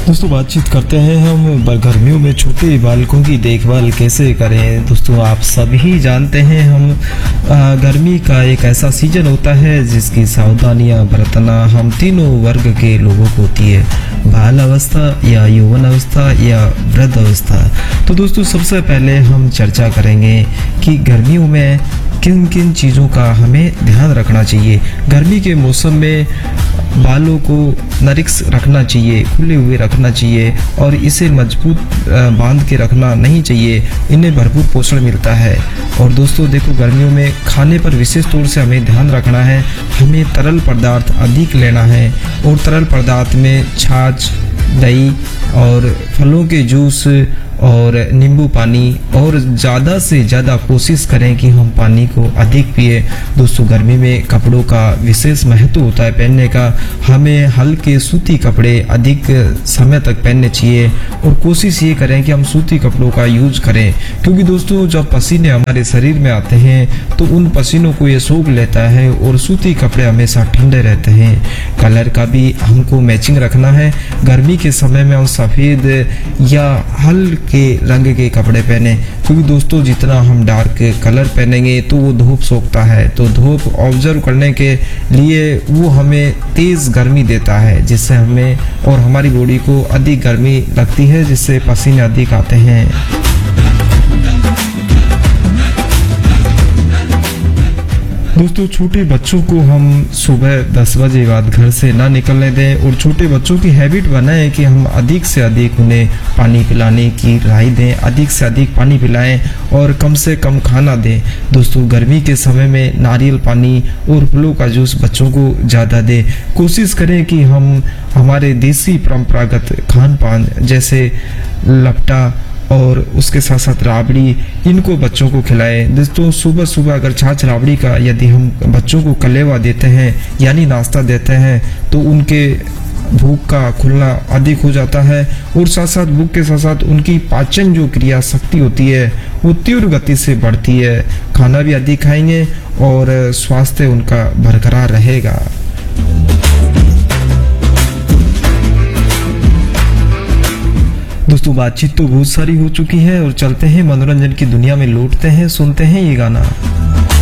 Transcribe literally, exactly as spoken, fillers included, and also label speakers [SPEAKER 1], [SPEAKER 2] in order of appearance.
[SPEAKER 1] दोस्तों बातचीत करते हैं हम गर्मियों में छोटे बालकों की देखभाल कैसे करें। दोस्तों आप सभी जानते हैं हम आ, गर्मी का एक ऐसा सीजन होता है जिसकी सावधानियां बरतना हम तीनों वर्ग के लोगों को होती है, बाल अवस्था या यौवन अवस्था या वृद्ध अवस्था। तो दोस्तों सबसे पहले हम चर्चा करेंगे कि गर्मियों में किन किन चीज़ों का हमें ध्यान रखना चाहिए। गर्मी के मौसम में बालों को नरिक्स रखना चाहिए, खुले हुए रखना चाहिए और इसे मजबूत बांध के रखना नहीं चाहिए, इन्हें भरपूर पोषण मिलता है। और दोस्तों देखो गर्मियों में खाने पर विशेष तौर से हमें ध्यान रखना है, हमें तरल पदार्थ अधिक लेना है और तरल पदार्थ में छाछ, दही और फलों के जूस और नींबू पानी और ज़्यादा से ज़्यादा कोशिश करें कि हम पानी को अधिक पिए। दोस्तों गर्मी में कपड़ों का विशेष महत्व होता है पहनने का, हमें हल्के सूती कपड़े अधिक समय तक पहनने चाहिए और कोशिश ये करें कि हम सूती कपड़ों का यूज करें, क्योंकि दोस्तों जब पसीने हमारे शरीर में आते हैं तो उन पसीनों को ये सोख लेता है और सूती कपड़े हमेशा ठंडे रहते हैं। कलर का भी हमको मैचिंग रखना है, गर्मी के समय में हम सफ़ेद या हल्के के रंग के कपड़े पहने, क्योंकि दोस्तों जितना हम डार्क कलर पहनेंगे तो वो धूप सोखता है, तो धूप ऑब्जर्व करने के लिए वो हमें तेज गर्मी देता है, जिससे हमें और हमारी बॉडी को अधिक गर्मी लगती है, जिससे पसीने अधिक आते हैं। दोस्तों छोटे बच्चों को हम सुबह दस बजे बाद घर से ना निकलने दें और छोटे बच्चों की हैबिट बनाएं कि हम अधिक से अधिक उन्हें पानी पिलाने की राय दें, अधिक से अधिक पानी पिलाएं और कम से कम खाना दें। दोस्तों गर्मी के समय में नारियल पानी और फलों का जूस बच्चों को ज़्यादा दें। कोशिश करें कि हम हमारे देसी परंपरागत खान पान जैसे लपटा और उसके साथ साथ राबड़ी, इनको बच्चों को खिलाएं। दोस्तों सुबह सुबह अगर छाछ राबड़ी का यदि हम बच्चों को कलेवा देते हैं यानी नाश्ता देते हैं तो उनके भूख का खुलना अधिक हो जाता है और साथ साथ भूख के साथ साथ उनकी पाचन जो क्रिया शक्ति होती है वो तीव्र गति से बढ़ती है, खाना भी अधिक खाएंगे और स्वास्थ्य उनका बरकरार रहेगा। दोस्तों बातचीत तो बहुत सारी हो चुकी है और चलते हैं मनोरंजन की दुनिया में, लौटते हैं, सुनते हैं ये गाना।